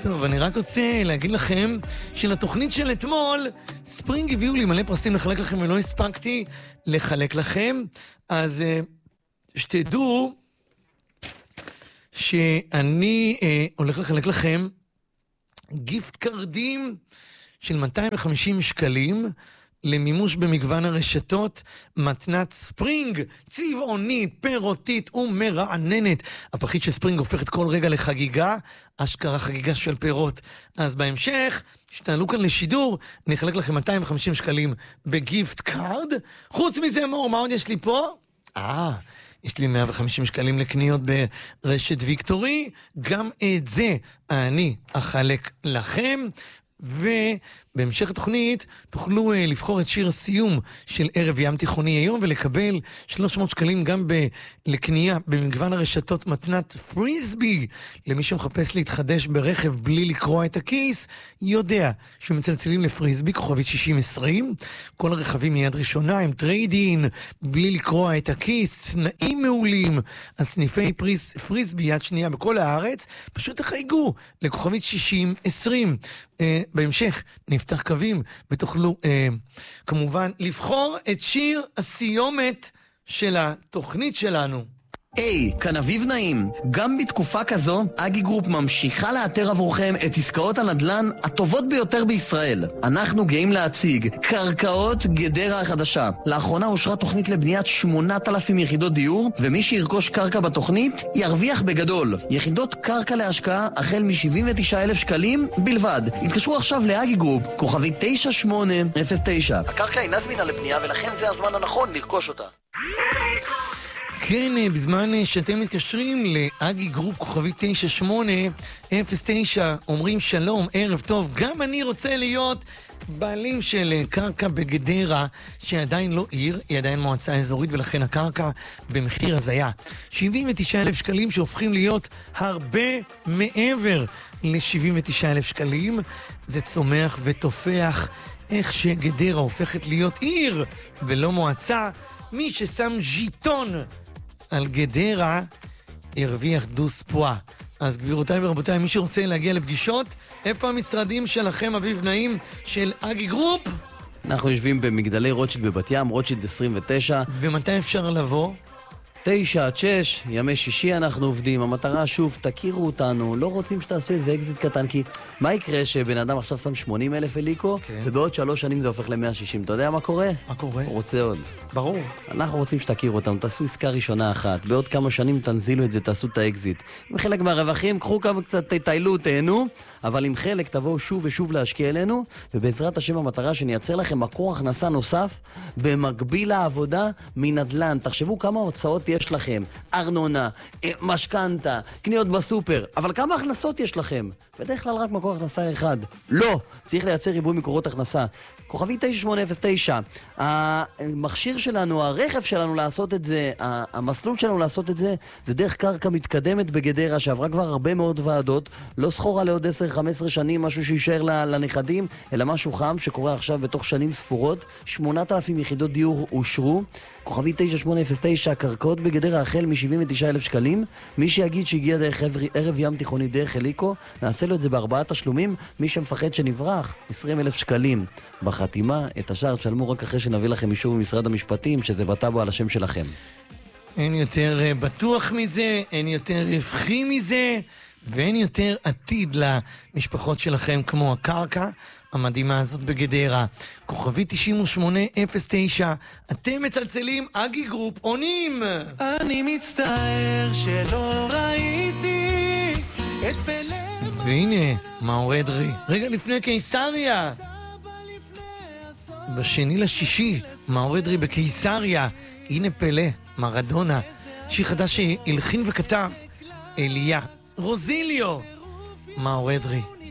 טוב, אני רק רוצה להגיד לכם שלתוכנית של אתמול, ספרינג הביאו לי מלא פרסים לחלק לכם ולא הספקתי לחלק לכם. אז שתדעו שאני הולך לחלק לכם גיפט קרדים של 250 שקלים למימוש במגוון הרשתות, מתנת ספרינג, צבעונית, פירותית ומרעננת. הפחית של ספרינג הופכת כל רגע לחגיגה, אשכרה חגיגה של פירות. אז בהמשך, שתעלו כאן לשידור, אני אחלק לכם 250 שקלים בגיפט קארד. חוץ מזה, מור, מה עוד יש לי פה? יש לי 150 שקלים לקניות ברשת ויקטורי, גם את זה אני אחלק לכם. ובהמשך התוכנית תוכלו לבחור את שיר הסיום של ערב ים תיכוני היום ולקבל 300 שקלים גם לקנייה במגוון הרשתות, מתנת פריסבי. למי שמחפש להתחדש ברכב בלי לקרוע את הכיס, יודע שמצלצלים לפריסבי כוכבית 6020, כל הרכבים מיד ראשונה הם טריידין בלי לקרוע את הכיס, תנאים מעולים. הסניפי פריסבי יד שנייה בכל הארץ, פשוט תחייגו לכוכבית 6020. בהמשך נפתח קווים ותוכלו כמובן לבחור את שיר הסיומת של התוכנית שלנו. היי, כאן אביב נעים. גם בתקופה כזו, אגי גרופ ממשיכה לאתר עבורכם את עסקאות הנדל"ן הטובות ביותר בישראל. אנחנו גאים להציג קרקעות גדרה החדשה. לאחרונה אושרה תוכנית לבניית 8,000 יחידות דיור, ומי שירכוש קרקע בתוכנית ירוויח בגדול. יחידות קרקע להשקעה החל מ-79,000 שקלים בלבד. התקשרו עכשיו לאגי גרופ, כוכבי 9809. הקרקע אינה זמינה לבנייה ולכן זה הזמן הנכון לרכוש אותה. כן, בזמן שאתם מתקשרים לאגי גרופ כוכבי 9809, אומרים שלום, ערב טוב, גם אני רוצה להיות בעלים של קרקע בגדרה, שעדיין לא עיר, היא עדיין מועצה אזורית, ולכן הקרקע במחיר הזיה 79,000 שקלים שהופכים להיות הרבה מעבר ל-79,000 שקלים. זה צומח ותופח איך שגדרה הופכת להיות עיר ולא מועצה. מי ששם ז'יטון על גדרה הרוויח דוס פואה. אז גבירותיי ורבותיי, מי שרוצה להגיע לפגישות, איפה המשרדים שלכם, אביב נעים, של אגי גרופ? אנחנו יושבים במגדלי רוטשילד בבת ים, רוטשילד 29. ומתי אפשר לבוא? 9 עד 6, ימי שישי אנחנו עובדים. המטרה שוב, תכירו אותנו, לא רוצים שתעשו איזה אקזיט קטן, כי מה יקרה שבן אדם עכשיו שם 80,000 אליקו, ובעוד 3 שנים זה הופך ל-160? אתה יודע מה קורה? מה קורה? הוא רוצה עוד. ברור. אנחנו רוצים שתכירו אותנו, תעשו עסקה ראשונה אחת, בעוד כמה שנים תנזילו את זה, תעשו את האקזיט. עם חלק מהרווחים, קחו כמה קצת תיילו, תהנו, אבל עם חלק תבואו שוב ושוב להשקיע אלינו, ובעזרת השם המטרה שנייצר לכם מקור הכנסה נוסף, במקביל לעבודה מנדל"ן. תחשבו כמה הוצאות יש לכם, ארנונה, משכנתה, קניות בסופר, אבל כמה הכנסות יש לכם? בדרך כלל רק מקור הכנסה אחד. לא, צריך לייצר ריבוי מקורות הכנסה. כוכבי 9809, המכשיר שלנו, הרכב שלנו לעשות את זה, המסלול שלנו לעשות את זה, זה דרך קרקע מתקדמת בגדרה, שעברה כבר הרבה מאוד ועדות, לא סחורה לעוד 10-15 שנים, משהו שישאר לנכדים, אלא משהו חם שקורה עכשיו בתוך שנים ספורות. 8,000 יחידות דיור אושרו. כוכבי 9809, קרקעות בגדרה החל מ-79,000 שקלים. מי שיגיד שהגיע דרך ערב ים תיכוני דרך אליקו, נעשה לו את זה ב4 תשלומים. מי שמפחד שנברח, 20,000 שקלים. בחתימה, את השאר תשלמו רק אחרי שנביא לכם אישור ממשרד המשפטים, שזה בטאבו על השם שלכם. אין יותר בטוח מזה, אין יותר רווחי מזה, ואין יותר עתיד למשפחות שלכם כמו הקרקע המדהימה הזאת בגדרה. כוכבי 9809, אתם מצלצלים, אגי גרופ עונים. אני מצטער שלא ראיתי את פלא. והנה, מאור אדרי, רגע לפני קיסריה. ב2.6, מאור אדרי בקיסריה. הנה פלא, מרדונה. שיר חדש שהלחין וכתב אליה רוזיליו. מאור אדרי.